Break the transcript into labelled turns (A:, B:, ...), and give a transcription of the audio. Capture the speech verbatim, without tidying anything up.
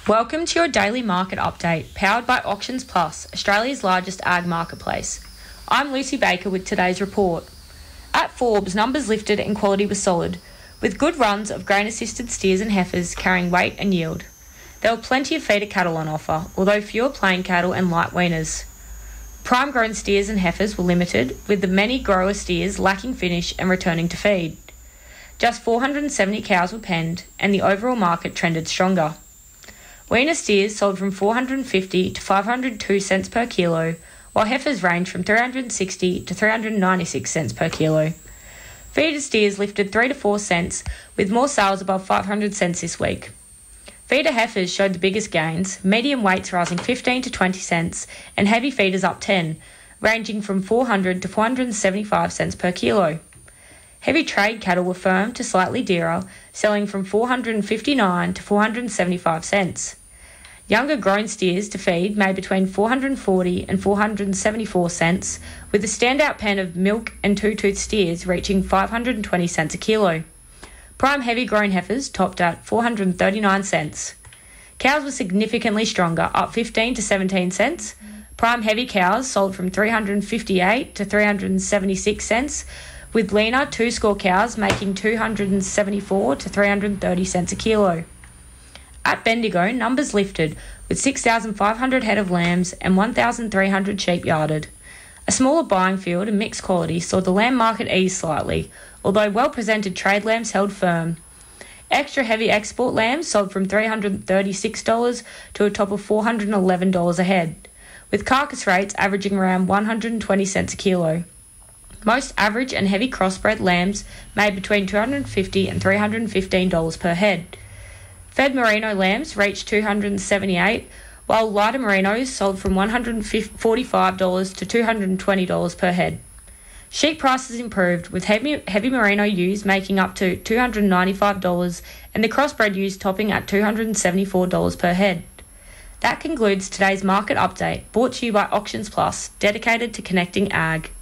A: Welcome to your daily market update, powered by Auctions Plus, Australia's largest ag marketplace. I'm Lucy Baker with today's report. At Forbes, numbers lifted and quality was solid, with good runs of grain-assisted steers and heifers carrying weight and yield. There were plenty of feeder cattle on offer, although fewer plain cattle and light weaners. Prime-grown steers and heifers were limited, with the many grower steers lacking finish and returning to feed. Just four hundred seventy cows were penned, and the overall market trended stronger. Weaner steers sold from four hundred fifty to five hundred two cents per kilo, while heifers ranged from three hundred sixty to three hundred ninety-six cents per kilo. Feeder steers lifted three to four cents, with more sales above five hundred cents this week. Feeder heifers showed the biggest gains, medium weights rising fifteen to twenty cents, and heavy feeders up ten, ranging from four hundred to four hundred seventy-five cents per kilo. Heavy trade cattle were firm to slightly dearer, selling from four hundred fifty-nine to four hundred seventy-five cents. Younger grown steers to feed made between four hundred forty and four hundred seventy-four cents, with the standout pen of milk and two-tooth steers reaching five hundred twenty cents a kilo. Prime heavy grown heifers topped at four hundred thirty-nine cents. Cows were significantly stronger, up fifteen to seventeen cents. Prime heavy cows sold from three hundred fifty-eight to three hundred seventy-six cents, with leaner two-score cows making two hundred seventy-four to three hundred thirty cents a kilo. At Bendigo, numbers lifted, with six thousand five hundred head of lambs and one thousand three hundred sheep yarded. A smaller buying field and mixed quality saw the lamb market ease slightly, although well-presented trade lambs held firm. Extra heavy export lambs sold from three hundred thirty-six dollars to a top of four hundred eleven dollars a head, with carcass rates averaging around one hundred twenty cents a kilo. Most average and heavy crossbred lambs made between two hundred fifty dollars and three hundred fifteen dollars per head. Fed merino lambs reached two hundred seventy-eight dollars, while lighter merinos sold from one hundred forty-five dollars to two hundred twenty dollars per head. Sheep prices improved, with heavy, heavy merino ewes making up to two hundred ninety-five dollars and the crossbred ewes topping at two hundred seventy-four dollars per head. That concludes today's market update, brought to you by Auctions Plus, dedicated to connecting ag.